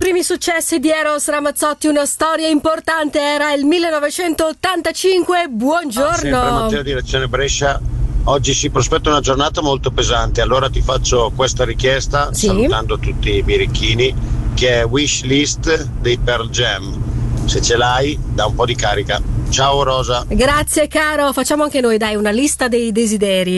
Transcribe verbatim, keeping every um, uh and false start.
primi successi di Eros Ramazzotti, una storia importante, era il millenovecentottantacinque. Buongiorno. Ah, sempre Matteo, direzione Brescia. Oggi si prospetta una giornata molto pesante, allora ti faccio questa richiesta, sì, salutando tutti i birichini, che è Wish List dei Pearl Jam. Se ce l'hai, dà un po' di carica. Ciao Rosa. Grazie caro, facciamo anche noi dai una lista dei desideri.